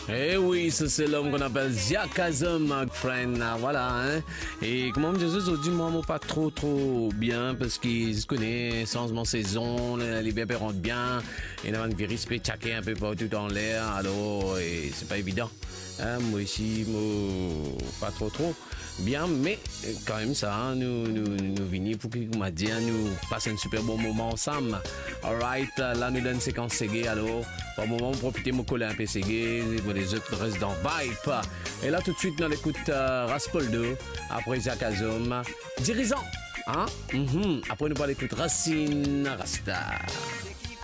Eh oui, ça c'est l'homme qu'on appelle Ziakazum, friend, voilà, hein. Et comment me disais, je dis, moi, pas trop bien, parce qu'il se connaît, changement de saison, les bébés rentrent bien, et là, on virus peut tchaquer un peu partout dans l'air, alors, et c'est pas évident. Hein, moi ici, moi, pas trop bien, mais quand même ça, hein, nous venons pour qu'il m'a dit, nous passer un super bon moment ensemble. Alright, là nous donne séquence Ségué, alors, pour le moment, profitez de me coller un peu Ségué, les autres restent dans Vibe. Et là tout de suite, on écoute Raspoldo, après Ziakazum, dirigeant, hein, après nous allons écouter Racine Rasta.